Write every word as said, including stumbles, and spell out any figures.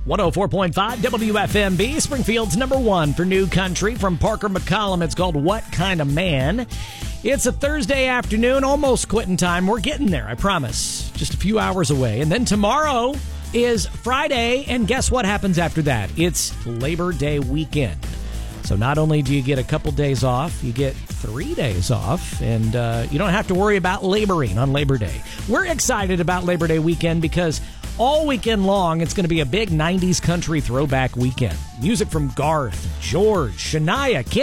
one oh four point five W F M B, Springfield's number one for new country. From Parker McCollum, it's called What Kind of Man. It's a Thursday afternoon, almost quitting time. We're getting there, I promise. Just a few hours away. And then tomorrow is Friday, and guess what happens after that? It's Labor Day weekend. So not only do you get a couple days off, you get three days off, and uh, you don't have to worry about laboring on Labor Day. We're excited about Labor Day weekend because all weekend long, it's going to be a big nineties country throwback weekend. Music from Garth, George, Shania, Kim